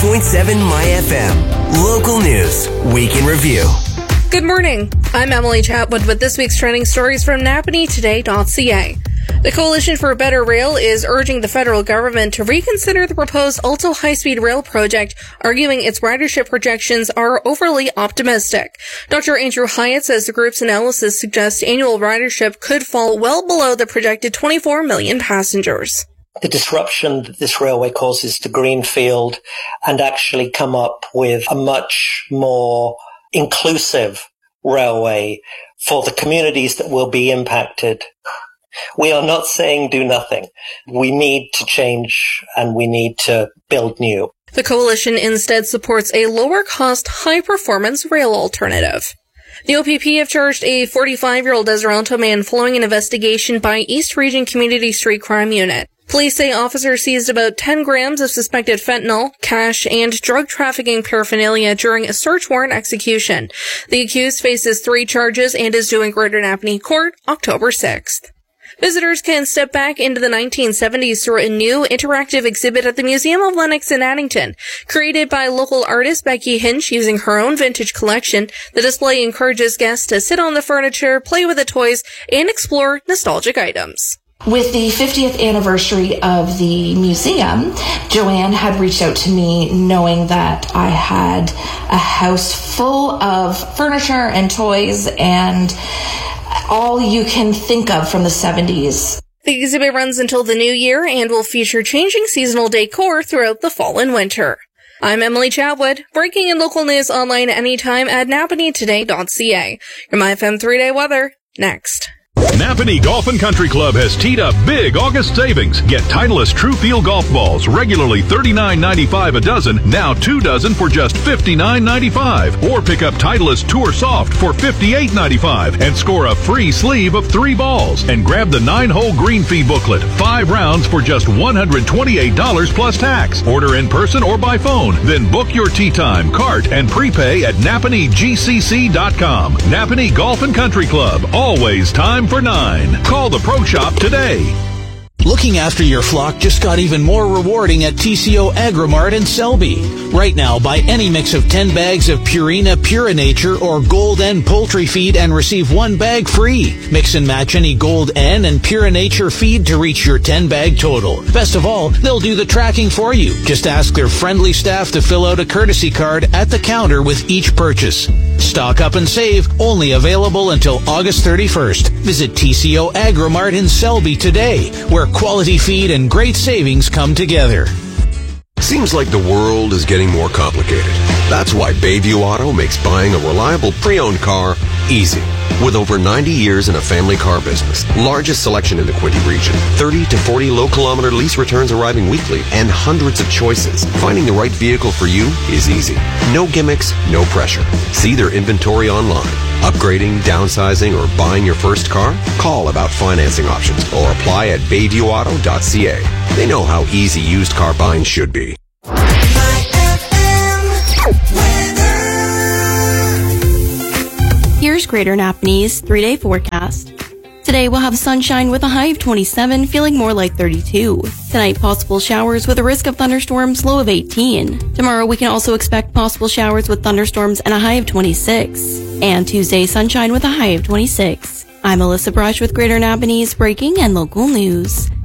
My FM. Local news, week in review. Good morning. I'm Emily Chatwood with this week's trending stories from NappaneeToday.ca. The Coalition for a Better Rail is urging the federal government to reconsider the proposed Alto high-speed rail project, arguing its ridership projections are overly optimistic. Dr. Andrew Hyatt says the group's analysis suggests annual ridership could fall well below the projected 24 million passengers. The disruption that this railway causes to Greenfield and actually come up with a much more inclusive railway for the communities that will be impacted. We are not saying do nothing. We need to change and we need to build new. The coalition instead supports a lower-cost, high-performance rail alternative. The OPP have charged a 45-year-old Esperanto man following an investigation by East Region Community Street Crime Unit. Police say officers seized about 10 grams of suspected fentanyl, cash, and drug trafficking paraphernalia during a search warrant execution. The accused faces 3 charges and is due in Greater Napanee Court October 6th. Visitors can step back into the 1970s through a new interactive exhibit at the Museum of Lennox in Addington. Created by local artist Becky Hinch using her own vintage collection, the display encourages guests to sit on the furniture, play with the toys, and explore nostalgic items. With the 50th anniversary of the museum, Joanne had reached out to me knowing that I had a house full of furniture and toys and all you can think of from the 70s. The exhibit runs until the new year and will feature changing seasonal decor throughout the fall and winter. I'm Emily Chatwood, breaking and local news online anytime at NappaneeToday.ca. Your MyFM 3-day weather, next. Napanee Golf and Country Club has teed up big August savings. Get Titleist True Feel golf balls, regularly $39.95 a dozen, now 2 dozen for just $59.95. Or pick up Titleist Tour Soft for $58.95 and score a free sleeve of 3 balls. And grab the 9-hole green fee booklet, 5 rounds for just $128 plus tax. Order in person or by phone. Then book your tee time, cart, and prepay at NapaneeGCC.com. Napanee Golf and Country Club, always time for 9. Call the Pro Shop today. Looking after your flock just got even more rewarding at TCO Agrimart in Selby. Right now, buy any mix of 10 bags of Purina Pura Nature or Gold N poultry feed and receive 1 bag free. Mix and match any Gold N and Pura Nature feed to reach your 10-bag total. Best of all, they'll do the tracking for you. Just ask their friendly staff to fill out a courtesy card at the counter with each purchase. Stock up and save, only available until August 31st. Visit TCO Agrimart in Selby today, where quality feed and great savings come together. Seems like the world is getting more complicated. That's why Bayview Auto makes buying a reliable pre-owned car easy. With over 90 years in a family car business, largest selection in the Quinte region, 30 to 40 low-kilometer lease returns arriving weekly, and hundreds of choices, finding the right vehicle for you is easy. No gimmicks, no pressure. See their inventory online. Upgrading, downsizing, or buying your first car? Call about financing options or apply at BayviewAuto.ca. They know how easy used car buying should be. Here's Greater Napanee's 3-day forecast. Today we'll have sunshine with a high of 27, feeling more like 32. Tonight, possible showers with a risk of thunderstorms, low of 18. Tomorrow we can also expect possible showers with thunderstorms and a high of 26. And Tuesday, sunshine with a high of 26. I'm Alyssa Brush with Greater Napanee's breaking and local news.